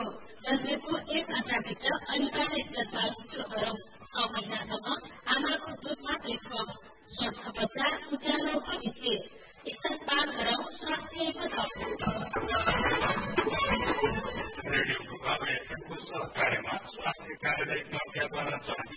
जन्मेको 1 हप्ताभित्र अनिवार्य स्तरपाल सुरु गरौं। 6 महिनासम्म आमाको दुध मात्रै खुवाऊ। स्वस्थ बच्चा उज्यालो भविष्य। स्तनपान गराऊ, स्वास्थ्य बचाऊ। रेडियोको सहकार्यमा स्वास्थ्य कार्यालय